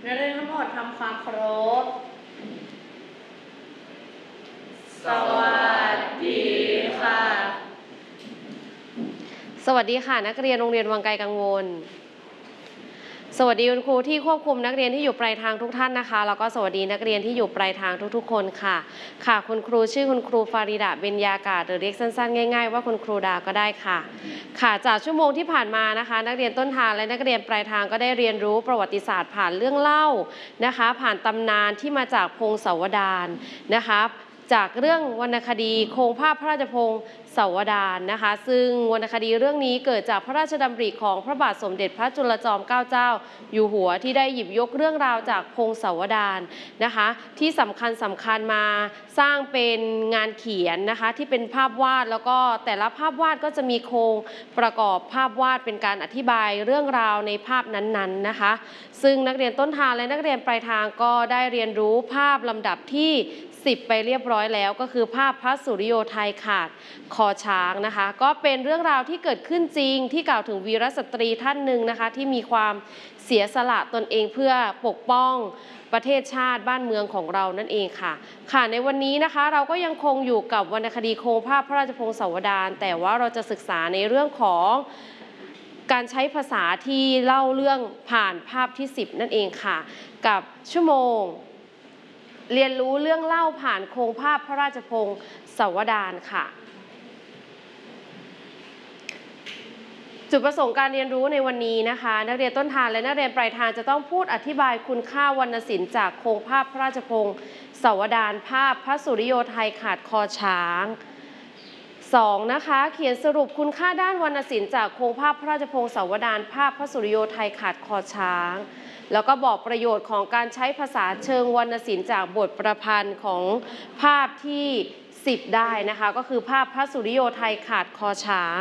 นักเรียนทั้งหมดทำความเคารพสวัสดีค่ะสวัสดีค่ะนักเรียนโรงเรียนวังไกลกังวลสวัสดีคุณครูที่ควบคุมนักเรียนที่อยู่ปลายทางทุกท่านนะคะแล้วก็สวัสดีนักเรียนที่อยู่ปลายทางทุกๆคนค่ะค่ะคุณครูชื่อคุณครูฟาริดาเบญญากาศหรือเรียกสั้นๆง่ายๆว่าคุณครูดาก็ได้ค่ะค่ะจากชั่วโมงที่ผ่านมานะคะนักเรียนต้นทางและนักเรียนปลายทางก็ได้เรียนรู้ประวัติศาสตร์ผ่านเรื่องเล่านะคะผ่านตำนานที่มาจากพงศาวดารนะคะจากเรื่องวรรณคดีโครงภาพพระราชพงศาวดารนะคะซึ่งวรรณคดีเรื่องนี้เกิดจากพระราชดำริของพระบาทสมเด็จพระจุลจอมเกล้าเจ้าอยู่หัวที่ได้หยิบยกเรื่องราวจากพงศาวดารนะคะที่สำคัญมาสร้างเป็นงานเขียนนะคะที่เป็นภาพวาดแล้วก็แต่ละภาพวาดก็จะมีโครงประกอบภาพวาดเป็นการอธิบายเรื่องราวในภาพนั้นๆนะคะซึ่งนักเรียนต้นทางและนักเรียนปลายทางก็ได้เรียนรู้ภาพลำดับที่10ไปเรียบร้อยแล้วก็คือภาพพระสุริโยไทยขาดคอช้างนะคะก็เป็นเรื่องราวที่เกิดขึ้นจริงที่กล่าวถึงวีรสตรีท่านหนึ่งนะคะที่มีความเสียสละตนเองเพื่อปกป้องประเทศชาติบ้านเมืองของเรานั่นเองค่ะค่ะในวันนี้นะคะเราก็ยังคงอยู่กับวรรณคดีโครงภาพพระราชพงศาวดารแต่ว่าเราจะศึกษาในเรื่องของการใช้ภาษาที่เล่าเรื่องผ่านภาพที่10นั่นเองค่ะกับชั่วโมงเรียนรู้เรื่องเล่าผ่านโครงภาพพระราชพงศาวดารค่ะจุดประสงค์การเรียนรู้ในวันนี้นะคะนักเรียนต้นทางและนักเรียนปลายทางจะต้องพูดอธิบายคุณค่าวรรณศิลป์จากโครงภาพพระราชพงศาวดารภาพพระสุริโยไทยขาดคอช้าง2นะคะเขียนสรุปคุณค่าด้านวรรณศิลป์จากโครงภาพพระราชพงศาวดารภาพพระสุริโยไทยขาดคอช้างแล้วก็บอกประโยชน์ของการใช้ภาษาเชิงวรรณศิลป์จากบทประพันธ์ของภาพที่10ได้นะคะก็คือภาพพระสุริโยไทยขาดคอช้าง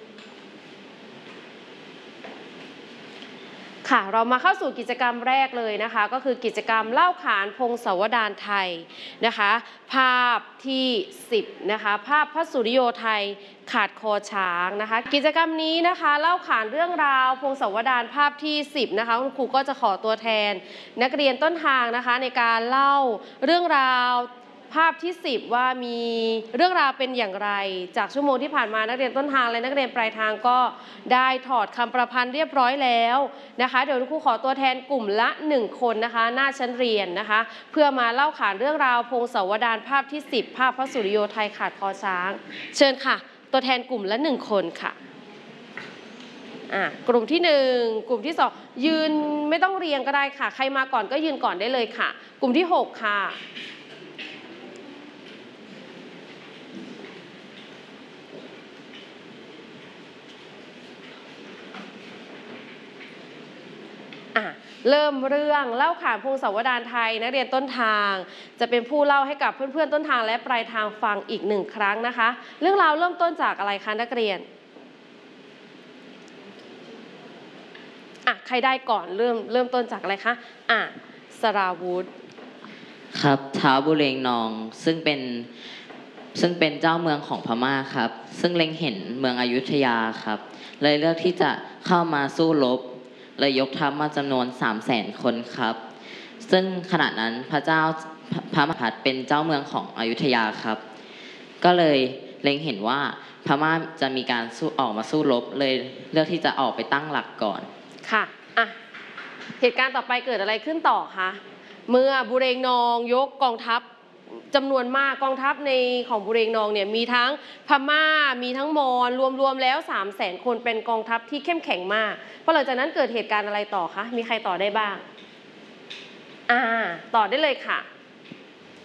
ค่ะเรามาเข้าสู่กิจกรรมแรกเลยนะคะก็คือกิจกรรมเล่าขานพงศาวดารไทยนะคะภาพที่10นะคะภาพพระสุริโยไทยขาดคอช้างนะคะกิจกรรมนี้นะคะเล่าขานเรื่องราวพงศาวดารภาพที่10นะคะคุณครูก็จะขอตัวแทนนักเรียนต้นทางนะคะในการเล่าเรื่องราวภาพที่10ว่ามีเรื่องราวเป็นอย่างไรจากชั่วโมงที่ผ่านมานักเรียนต้นทางและนักเรียนปลายทางก็ได้ถอดคำประพันธ์เรียบร้อยแล้วนะคะเดี๋ยวครูขอตัวแทนกลุ่มละ1คนนะคะหน้าชั้นเรียนนะคะเพื่อมาเล่าขานเรื่องราวพงศาวดารภาพที่10ภาพพระสุริโยไทยขาดคอช้างเชิญค่ะตัวแทนกลุ่มละ1คนค่ะกลุ่มที่1กลุ่มที่2ยืนไม่ต้องเรียงก็ได้ค่ะใครมาก่อนก็ยืนก่อนได้เลยค่ะกลุ่มที่6ค่ะเริ่มเรื่องเล่าขานพงศาวดารไทยนักเรียนต้นทางจะเป็นผู้เล่าให้กับเพื่อนๆต้นทางและปลายทางฟังอีก1ครั้งนะคะเรื่องราวเริ่มต้นจากอะไรคะนักเรียนใครได้ก่อนเริ่มต้นจากอะไรคะสราวุธครับท้าวบุเรงนองซึ่งเป็นเจ้าเมืองของพม่าครับซึ่งเล็งเห็นเมืองอยุธยาครับเลยเลือกที่จะเข้ามาสู้รบเลยยกทัพมาจำนวน 300,000 คนครับซึ่งขณะนั้นพระมหากษัตริย์เป็นเจ้าเมืองของอยุธยาครับก็เลยเล็งเห็นว่าพม่าจะมีการออกมาสู้รบเลยเลือกที่จะออกไปตั้งหลักก่อนค่ะเหตุการณ์ต่อไปเกิดอะไรขึ้นต่อคะเมื่อบุเรงนองยกกองทัพจำนวนมากกองทัพในของบุเรงนองเนี่ยมีทั้งพม่ามีทั้งมอญรวมแล้ว300,000 คนเป็นกองทัพที่เข้มแข็งมากพอหลังจากนั้นเกิดเหตุการณ์อะไรต่อคะมีใครต่อได้บ้างต่อได้เลยค่ะ